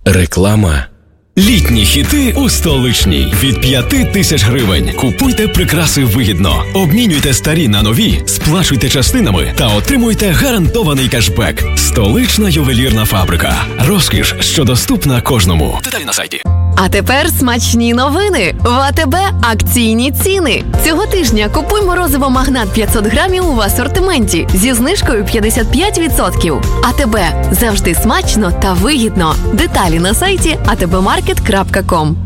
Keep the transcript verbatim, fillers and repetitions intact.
Реклама. Літні хіти у столичній. Від п'яти тисяч гривень. Купуйте прикраси вигідно. Обмінюйте старі на нові, сплачуйте частинами та отримуйте гарантований кешбек. Столична ювелірна фабрика. Розкіш, що доступна кожному. Деталі на сайті. А тепер смачні новини. В АТБ акційні ціни. Цього тижня купуй морозиво «Магнат» п'ятсот грамів в асортименті зі знижкою п'ятдесят п'ять відсотків. АТБ. Завжди смачно та вигідно. Деталі на сайті а те бе маркет крапка ком.